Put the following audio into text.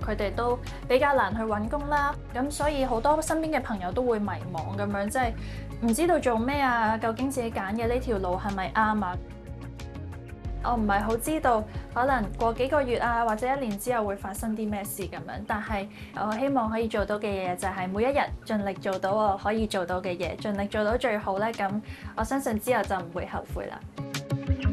佢哋都比較難去揾工啦。咁所以好多身邊嘅朋友都會迷茫咁樣，即係唔知道做咩啊？究竟自己揀嘅呢條路係咪啱啊？我唔係好知道，可能過幾個月啊，或者1年之後會發生啲咩事咁樣。但係我希望可以做到嘅嘢就係每一日盡力做到我可以做到嘅嘢，盡力做到最好咧。咁我相信之後就唔會後悔啦。